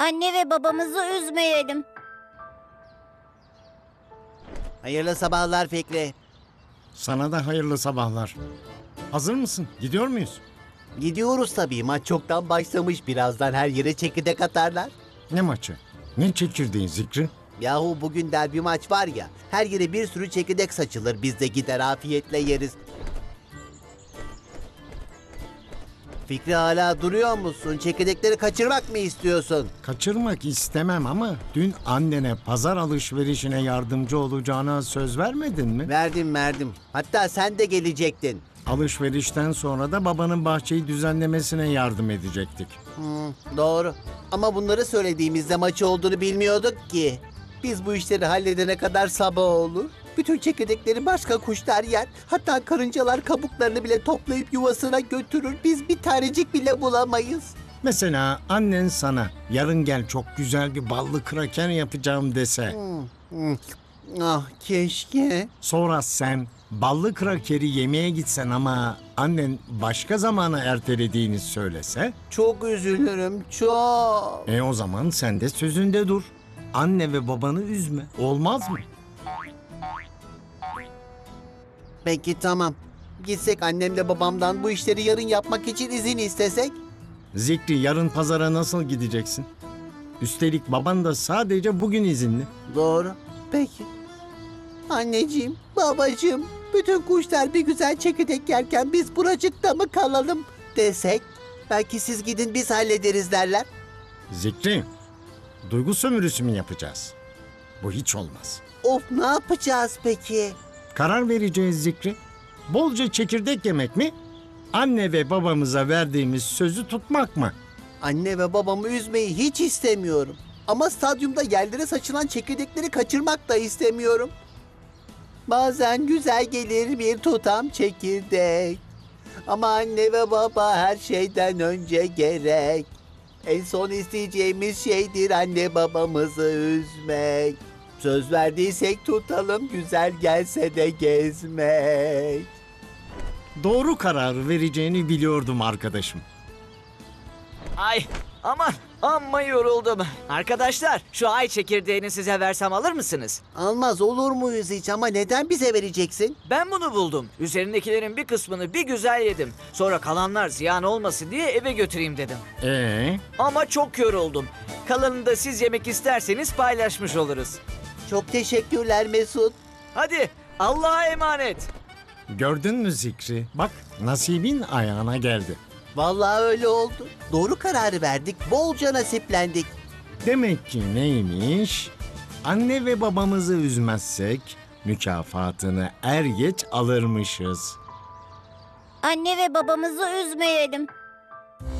Anne ve babamızı üzmeyelim. Hayırlı sabahlar Fikri. Sana da hayırlı sabahlar. Hazır mısın? Gidiyor muyuz? Gidiyoruz tabii. Maç çoktan başlamış. Birazdan her yere çekirdek atarlar. Ne maçı? Ne çekirdeği Zikri? Yahu bugün derbi maç var ya. Her yere bir sürü çekirdek saçılır. Biz de gider afiyetle yeriz. Fikri hala duruyor musun? Çekirdekleri kaçırmak mı istiyorsun? Kaçırmak istemem ama dün annene pazar alışverişine yardımcı olacağına söz vermedin mi? Verdim. Hatta sen de gelecektin. Alışverişten sonra da babanın bahçeyi düzenlemesine yardım edecektik. Doğru. Ama bunları söylediğimizde maçı olduğunu bilmiyorduk ki. Biz bu işleri halledene kadar sabah olur. Bütün çekirdekleri başka kuşlar yer. Hatta karıncalar kabuklarını bile toplayıp yuvasına götürür. Biz bir tanecik bile bulamayız. Mesela annen sana yarın gel çok güzel bir ballı kraker yapacağım dese. Ah keşke. Sonra sen ballı krakeri yemeye gitsen ama annen başka zamana ertelediğini söylese. Çok üzülürüm, çok. O zaman sen de sözünde dur. Anne ve babanı üzme. Olmaz mı? Peki tamam. Gitsek annemle babamdan bu işleri yarın yapmak için izin istesek? Zikri yarın pazara nasıl gideceksin? Üstelik baban da sadece bugün izinli. Doğru. Peki. Anneciğim, babacığım, bütün kuşlar bir güzel çekirdek yerken biz buracıkta mı kalalım desek? Belki siz gidin biz hallederiz derler. Zikri, duygu sömürüsü mü yapacağız? Bu hiç olmaz. Of ne yapacağız peki? Karar vereceğiz Zikri. Bolca çekirdek yemek mi? Anne ve babamıza verdiğimiz sözü tutmak mı? Anne ve babamı üzmeyi hiç istemiyorum. Ama stadyumda yerlere saçılan çekirdekleri kaçırmak da istemiyorum. Bazen güzel gelir bir tutam çekirdek. Ama anne ve baba her şeyden önce gerek. En son isteyeceğimiz şeydir anne babamızı üzmek. Söz verdiysek tutalım güzel gelse de gezmek. Doğru karar vereceğini biliyordum arkadaşım. Ay aman amma yoruldum. Arkadaşlar şu ay çekirdeğini size versem alır mısınız? Almaz olur muyuz hiç ama neden bize vereceksin? Ben bunu buldum. Üzerindekilerin bir kısmını bir güzel yedim. Sonra kalanlar ziyan olmasın diye eve götüreyim dedim. Ama çok yoruldum. Kalanını da siz yemek isterseniz paylaşmış oluruz. Çok teşekkürler Mesut. Hadi Allah'a emanet. Gördün mü Zikri? Bak nasibin ayağına geldi. Vallahi öyle oldu. Doğru kararı verdik, bolca nasiplendik. Demek ki neymiş? Anne ve babamızı üzmezsek mükafatını er geç alırmışız. Anne ve babamızı üzmeyelim.